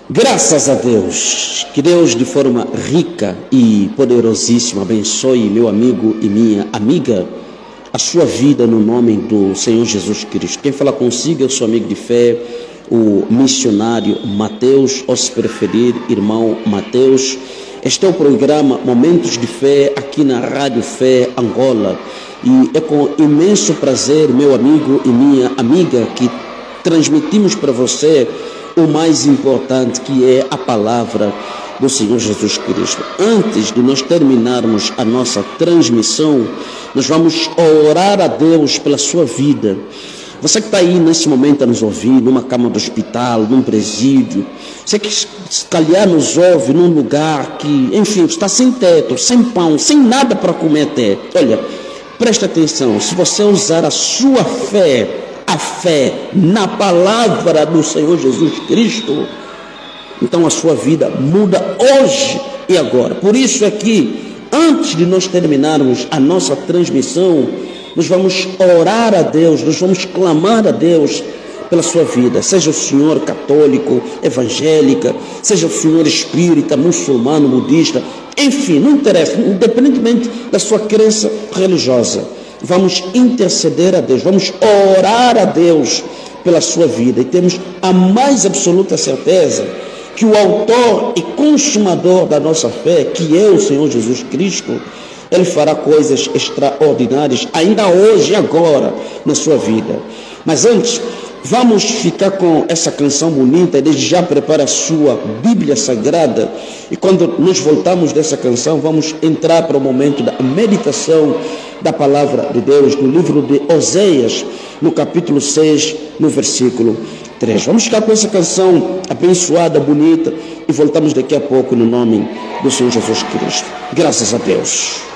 Graças a Deus, que Deus de forma rica e poderosíssima abençoe meu amigo e minha amiga, a sua vida no nome do Senhor Jesus Cristo. Quem fala consigo é o seu amigo de fé, o missionário Mateus, ou se preferir, irmão Mateus. Este é o programa Momentos de Fé aqui na Rádio Fé Angola, e é com imenso prazer, meu amigo e minha amiga, que transmitimos para você o mais importante, que é a palavra do Senhor Jesus Cristo. Antes de nós terminarmos a nossa transmissão, nós vamos orar a Deus pela sua vida. Você que está aí nesse momento a nos ouvir, numa cama do hospital, num presídio, você que se calhar nos ouve num lugar que, enfim, está sem teto, sem pão, sem nada para comer até. Olha, preste atenção, se você usar a sua fé, a fé na palavra do Senhor Jesus Cristo, então a sua vida muda hoje e agora. Por isso é que, antes de nós terminarmos a nossa transmissão, nós vamos orar a Deus, nós vamos clamar a Deus pela sua vida, seja o senhor católico, evangélica, seja o senhor espírita, muçulmano, budista, enfim, não interessa, independentemente da sua crença religiosa. Vamos interceder a Deus, vamos orar a Deus pela sua vida, e temos a mais absoluta certeza que o autor e consumador da nossa fé, que é o Senhor Jesus Cristo, Ele fará coisas extraordinárias ainda hoje e agora na sua vida. Mas antes, vamos ficar com essa canção bonita, e desde já prepara a sua Bíblia Sagrada, e quando nos voltamos dessa canção, vamos entrar para o momento da meditação da palavra de Deus, no livro de Oséias, no capítulo 6, no versículo 3. Vamos ficar com essa canção abençoada, bonita, e voltamos daqui a pouco no nome do Senhor Jesus Cristo. Graças a Deus.